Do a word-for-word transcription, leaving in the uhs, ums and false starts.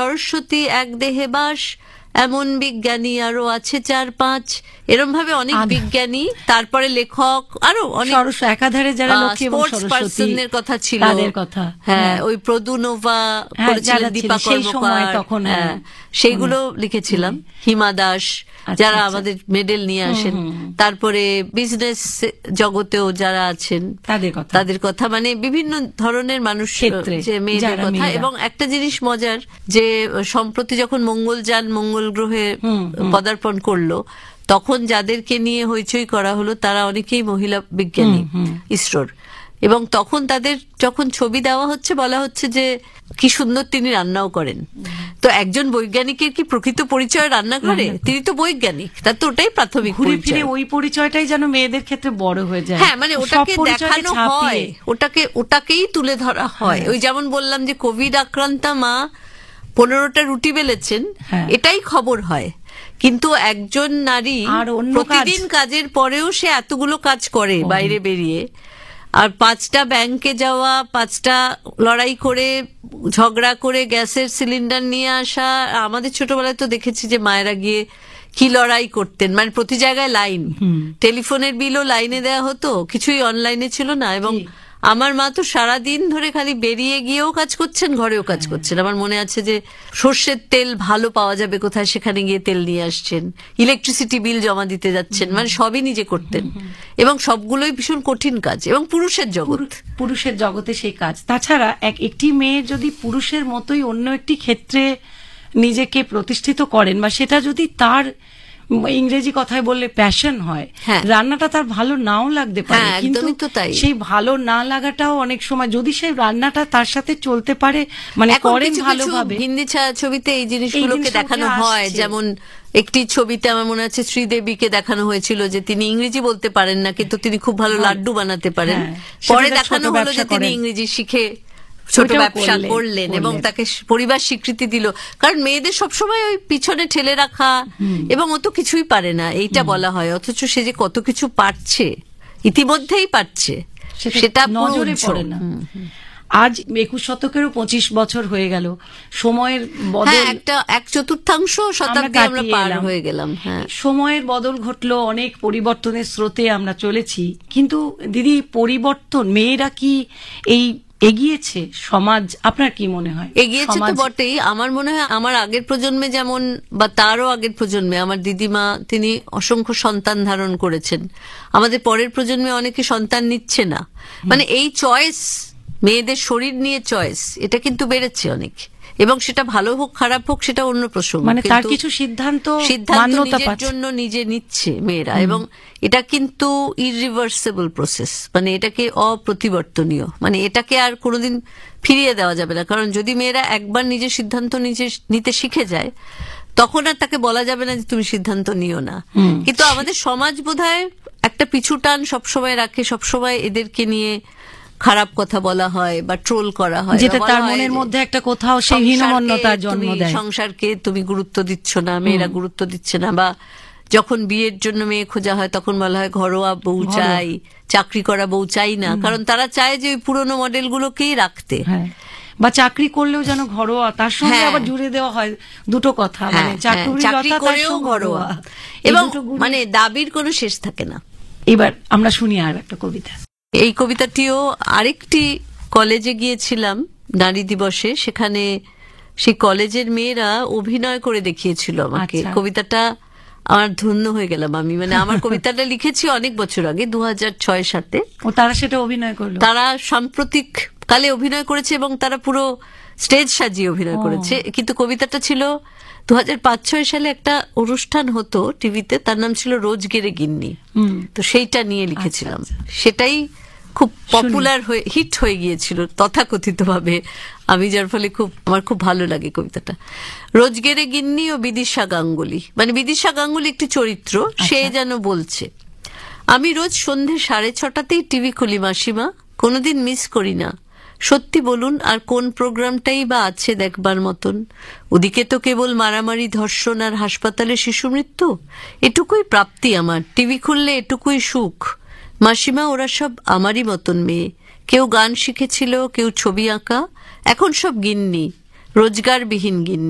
সরস্বতী এক দেহে বাস, এমন বিজ্ঞানী আরো আছে চার পাঁচ, এরম ভাবে অনেক বিজ্ঞানী, তারপরে লেখক, আরো অনেক একাধারে যারা লক্ষ্মী এবং সরস্বতীর কথা ছিল, তাদের কথা, হ্যাঁ, ওই প্রদুনোভা করেছিলেন দীপা কর্মকার, তখন সেইগুলো লিখেছিলাম। হিমা দাস, যারা আমাদের মেডেল নিয়ে আসেন, তারপরে বিজনেস জগতেও যারা আছেন তাদের কথা, তাদের কথা মানে বিভিন্ন ধরনের মানুষ, যে মেয়েদের কথা। এবং একটা জিনিস মজার, যে সম্প্রতি যখন মঙ্গলযান মঙ্গল গ্রহে পদার্পণ করলো, তখন যাদেরকে নিয়ে হইচই করা হলো তারা অনেকেই মহিলা বিজ্ঞানী ইসরোর। এবং তখন তাদের যখন ছবি দেওয়া হচ্ছে, বলা হচ্ছে যে কি সুন্দর তিনি রান্নাও করেন। তো একজন বৈজ্ঞানিকের কি প্রকৃত পরিচয় রান্নাঘরে? তিনি তো বৈজ্ঞানিক, তার তো ওটাই প্রাথমিক পরিচয়। ওই পরিচয়টাই যেন মেয়েদের ক্ষেত্রে বড় হয়ে যায়। হ্যাঁ, মানে ওটাকে দেখানো হয়, ওটাকে ওটাকেই তুলে ধরা হয়। ওই যেমন বললাম যে কোভিড আক্রান্তা মা পনেরোটা রুটি বেলেছেন, এটাই খবর হয়। কিন্তু একজন নারী প্রতিদিন কাজের পরেও সে এতগুলো কাজ করে বাইরে বেরিয়ে, আর পাঁচটা ব্যাংকে যাওয়া, পাঁচটা লড়াই করে ঝগড়া করে গ্যাসের সিলিন্ডার নিয়ে আসা। আমাদের ছোটবেলায় তো দেখেছি যে মায়েরা গিয়ে কি লড়াই করতেন, মানে প্রতি জায়গায় লাইন, টেলিফোনের বিলও লাইনে দেওয়া হতো, কিছুই অনলাইনে ছিল না। এবং আমার মা তো সারাদিন ধরে খালি বেরিয়ে গিয়েও কাজ করছেন, ঘরেও কাজ করছেন। আমার মনে আছে যে সর্ষের তেল ভালো পাওয়া যাবে কোথায়, সেখানে গিয়ে তেল নিয়ে আসছেন, ইলেকট্রিসিটি বিল জমা দিতে যাচ্ছেন, মানে সবই নিজে করতেন। এবং সবগুলোই ভীষণ কঠিন কাজ, এবং পুরুষের জগৎ, পুরুষের জগতে সেই কাজ। তাছাড়া এক একটি মেয়ে যদি পুরুষের মতোই অন্য একটি ক্ষেত্রে নিজেকে প্রতিষ্ঠিত করেন, বা সেটা যদি তার ইংরেজি কথায় বললে প্যাশন হয়, রান্নাটা তার ভালো নাও লাগতে পারে, কিন্তু সেই ভালো না লাগাটাও অনেক সময়, যদি সেই রান্নাটা তার সাথে চলতে পারে, মানে করেন ভালোভাবে। হিন্দি ছবিতে এই জিনিসগুলোকে দেখানো হয়। যেমন একটি ছবিতে আমার মনে আছে শ্রীদেবীকে দেখানো হয়েছিল যে তিনি ইংরেজি বলতে পারেন না, কিন্তু তিনি খুব ভালো লাড্ডু বানাতে পারেন। পরে দেখানো হলো যে তিনি ইংরেজি শিখে ছোট ব্যবসা করলেন এবং তাকে পরিবার স্বীকৃতি দিল। কারণ মেয়েদের সবসময় ওই পিছনে ঠেলে রাখা, এবং ও তো কিছুই পারে না এইটা বলা হয়, অথচ সে যে কত কিছু পারছে, ইতিমধ্যেই পারছে, সেটা নজরে পড়ে না। আজ একুশ শতকেরও পঁচিশ বছর হয়ে গেল, সময়ের বদল, একটা এক চতুর্থাংশ শতাব্দী আমরা পার হয়ে গেলাম। হ্যাঁ, সময়ের বদল ঘটলো, অনেক পরিবর্তনের স্রোতে আমরা চলেছি। কিন্তু দিদি, পরিবর্তন, মেয়েরা কি এই এগিয়েছে সমাজ, আপনার কি মনে হয়? এগিয়েছে তো বটেই। আমার মনে হয় আমার আগের প্রজন্মে যেমন, বা তারও আগের প্রজন্মে, আমার দিদিমা তিনি অসংখ্য সন্তান ধারণ করেছেন। আমাদের পরের প্রজন্মে অনেকে সন্তান নিচ্ছে না, মানে এই চয়েস, মেয়েদের শরীর নিয়ে চয়েস, এটা কিন্তু বেড়েছে অনেক। এবং সেটা ভালো হোক খারাপ হোক সেটা অন্য প্রসঙ্গ, মানে তার কিছু সিদ্ধান্ত সিদ্ধান্ত নিজের জন্য নিজে নিচ্ছে মেয়েরা। এবং এটা কিন্তু ইররিভার্সিবল প্রসেস, মানে এটাকে অপ্রতিবর্তনীয়, মানে এটাকে আর কোনোদিন ফিরিয়ে দেওয়া যাবে না। কারণ যদি মেয়েরা একবার নিজের সিদ্ধান্ত নিজে নিতে শিখে যায়, তখন আর তাকে বলা যাবে না যে তুমি সিদ্ধান্ত নিও না। কিন্তু আমাদের সমাজ বোধহয় একটা পিছু টান সবসময় রাখে, সবসময় এদেরকে নিয়ে খারাপ কথা বলা হয় বা ট্রোল করা হয়, যেটা তার মনের মধ্যে একটা কোথাও সেই হীনমন্যতার জন্ম দেয়। সংসারকে তুমি গুরুত্ব দিচ্ছ না, মেয়েরা গুরুত্ব দিচ্ছে না। বা যখন বিয়ের জন্য মেয়ে খোঁজা হয় তখন বলা হয় ঘরোয়া বউ চাই, চাকরি করা বউ চাই না, কারণ তারা চায় যে ওই পুরোনো মডেলগুলোকেই রাখতে। বা চাকরি করলেও যেন ঘরোয়া, তার সঙ্গে আবার জুড়ে দেওয়া হয় দুটো কথা, মানে চাকরি করেও ঘরোয়া, এবং মানে দাবির কোনো শেষ থাকে না। এবার আমরা শুনি আর একটা কবিতা। এই কবিতাটিও আরেকটি কলেজে গিয়েছিলাম নারী দিবসে, সেখানে সেই কলেজের মেয়েরা অভিনয় করে দেখিয়েছিল আমাকে। কবিতাটা আমার ধন্য হয়ে গেলাম আমি, মানে আমার কবিতাটা লিখেছি অনেক বছর আগে, দু হাজার ছয় সাতে। ও তারা সেটা অভিনয় করলো, তারা সাম্প্রতিক কালে অভিনয় করেছে এবং তারা পুরো স্টেজ সাজিয়ে অভিনয় করেছে। কিন্তু কবিতাটা ছিল দু হাজার পাঁচ ছয় সালে একটা অনুষ্ঠান হতো টিভিতে, তার নাম ছিল রোজ গেরে গিন্নি। তো সেইটা নিয়ে লিখেছিলাম, সেটাই খুব পপুলার হয়ে হিট হয়ে গিয়েছিল তথাকথিত ভাবে আমি, যার ফলে খুব আমার খুব ভালো লাগে কবিতাটা। রোজগেরে গিন্নি ও বিদিশা গাঙ্গুলি, মানে বিদিশা গাঙ্গুলি একটি চরিত্র, সে যেন বলছে, আমি রোজ সন্ধে সাড়ে ছটাতেই টিভি খুলি মাসিমা, কোনোদিন মিস করি না। সত্যি বলুন, আর কোন প্রোগ্রামটাই বা আছে দেখবার মতন? ওদিকে তো কেবল মারামারি, ধর্ষণ আর হাসপাতালে শিশু মৃত্যু। এটুকুই প্রাপ্তি আমার, টিভি খুললে এটুকুই সুখ। মাসিমা, ওরা সব আমারই মতন মেয়ে, কেউ গান শিখেছিল, কেউ ছবি আঁকা, এখন সব গিন্নি, রোজগারবিহীন গিন্নি।